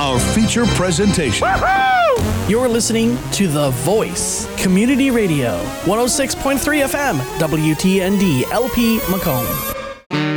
our feature presentation. You're listening to The Voice, Community Radio, 106.3 FM, WTND, LP Macomb.